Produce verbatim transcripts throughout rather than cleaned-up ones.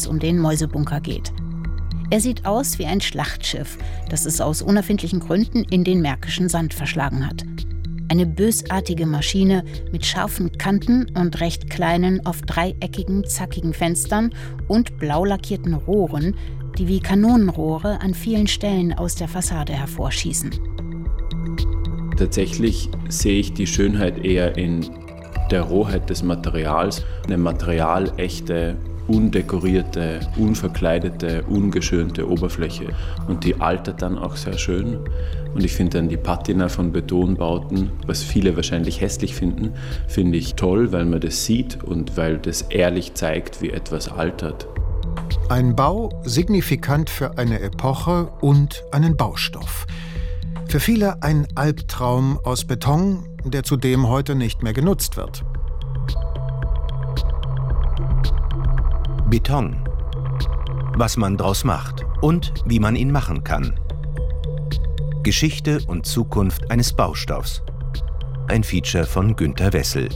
es um den Mäusebunker geht. Er sieht aus wie ein Schlachtschiff, das es aus unerfindlichen Gründen in den märkischen Sand verschlagen hat. Eine bösartige Maschine mit scharfen Kanten und recht kleinen, oft dreieckigen, zackigen Fenstern und blau lackierten Rohren, die wie Kanonenrohre an vielen Stellen aus der Fassade hervorschießen. Tatsächlich sehe ich die Schönheit eher in der Rohheit des Materials, eine materialechte, undekorierte, unverkleidete, ungeschönte Oberfläche. Und die altert dann auch sehr schön. Und ich finde dann die Patina von Betonbauten, was viele wahrscheinlich hässlich finden, finde ich toll, weil man das sieht und weil das ehrlich zeigt, wie etwas altert. Ein Bau signifikant für eine Epoche und einen Baustoff. Für viele ein Albtraum aus Beton, der zudem heute nicht mehr genutzt wird. Beton. Was man draus macht und wie man ihn machen kann. Geschichte und Zukunft eines Baustoffs. Ein Feature von Günter Wessel.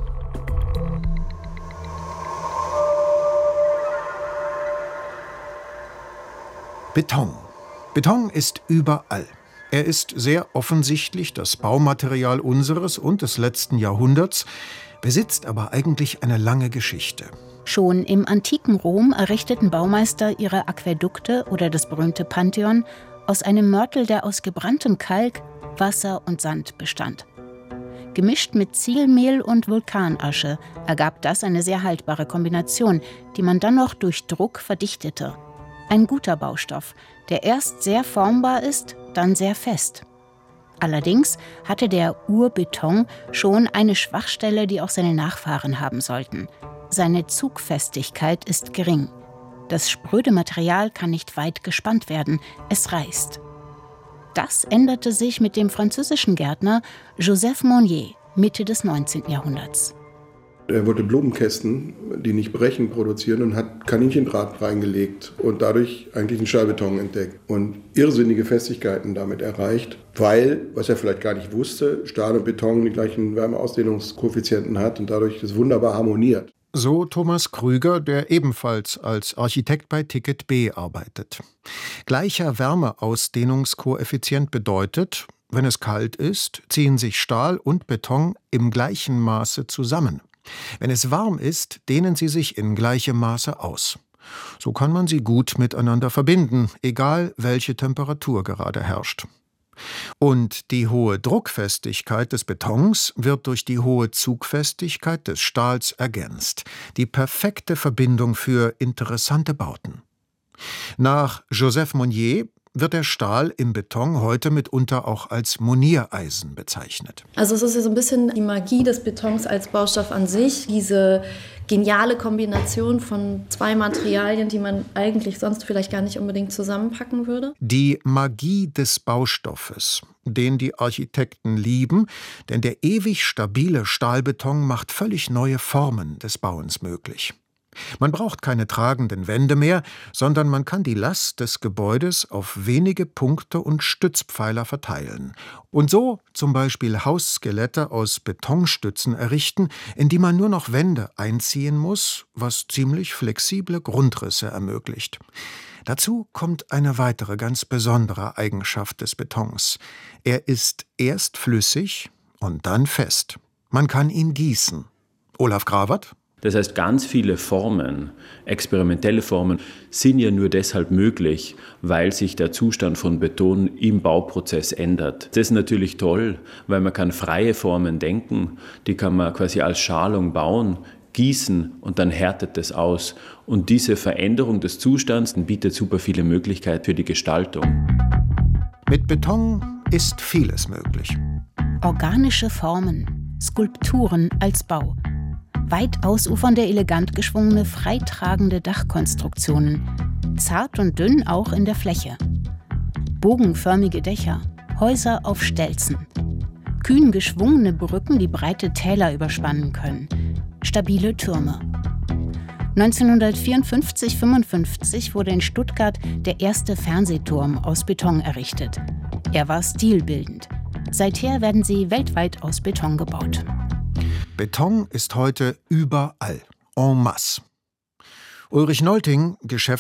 Beton. Beton ist überall. Er ist sehr offensichtlich das Baumaterial unseres und des letzten Jahrhunderts, besitzt aber eigentlich eine lange Geschichte. Schon im antiken Rom errichteten Baumeister ihre Aquädukte oder das berühmte Pantheon aus einem Mörtel, der aus gebranntem Kalk, Wasser und Sand bestand. Gemischt mit Ziegelmehl und Vulkanasche ergab das eine sehr haltbare Kombination, die man dann noch durch Druck verdichtete. Ein guter Baustoff, der erst sehr formbar ist, dann sehr fest. Allerdings hatte der Urbeton schon eine Schwachstelle, die auch seine Nachfahren haben sollten. Seine Zugfestigkeit ist gering. Das spröde Material kann nicht weit gespannt werden, es reißt. Das änderte sich mit dem französischen Gärtner Joseph Monnier Mitte des neunzehnten Jahrhunderts. Er wollte Blumenkästen, die nicht brechen, produzieren und hat Kaninchendraht reingelegt und dadurch eigentlich einen Stahlbeton entdeckt und irrsinnige Festigkeiten damit erreicht, weil, was er vielleicht gar nicht wusste, Stahl und Beton die gleichen Wärmeausdehnungskoeffizienten hat und dadurch das wunderbar harmoniert. So Thomas Krüger, der ebenfalls als Architekt bei Ticket B arbeitet. Gleicher Wärmeausdehnungskoeffizient bedeutet, wenn es kalt ist, ziehen sich Stahl und Beton im gleichen Maße zusammen. Wenn es warm ist, dehnen sie sich in gleichem Maße aus. So kann man sie gut miteinander verbinden, egal welche Temperatur gerade herrscht. Und die hohe Druckfestigkeit des Betons wird durch die hohe Zugfestigkeit des Stahls ergänzt. Die perfekte Verbindung für interessante Bauten. Nach Joseph Monnier wird der Stahl im Beton heute mitunter auch als Moniereisen bezeichnet. Also es ist ja so ein bisschen die Magie des Betons als Baustoff an sich, diese geniale Kombination von zwei Materialien, die man eigentlich sonst vielleicht gar nicht unbedingt zusammenpacken würde. Die Magie des Baustoffes, den die Architekten lieben, denn der ewig stabile Stahlbeton macht völlig neue Formen des Bauens möglich. Man braucht keine tragenden Wände mehr, sondern man kann die Last des Gebäudes auf wenige Punkte und Stützpfeiler verteilen und so zum Beispiel Hausskelette aus Betonstützen errichten, in die man nur noch Wände einziehen muss, was ziemlich flexible Grundrisse ermöglicht. Dazu kommt eine weitere ganz besondere Eigenschaft des Betons. Er ist erst flüssig und dann fest. Man kann ihn gießen. Olaf Grawert? Das heißt, ganz viele Formen, experimentelle Formen, sind ja nur deshalb möglich, weil sich der Zustand von Beton im Bauprozess ändert. Das ist natürlich toll, weil man kann freie Formen denken, die kann man quasi als Schalung bauen, gießen und dann härtet das aus. Und diese Veränderung des Zustands bietet super viele Möglichkeiten für die Gestaltung. Mit Beton ist vieles möglich. Organische Formen, Skulpturen als Bau. Weit ausufernde, elegant geschwungene, freitragende Dachkonstruktionen. Zart und dünn auch in der Fläche. Bogenförmige Dächer, Häuser auf Stelzen. Kühn geschwungene Brücken, die breite Täler überspannen können. Stabile Türme. neunzehnhundertvierundfünfzig fünfundfünfzig wurde in Stuttgart der erste Fernsehturm aus Beton errichtet. Er war stilbildend. Seither werden sie weltweit aus Beton gebaut. Beton ist heute überall, en masse. Ulrich Nolting, Geschäftsführer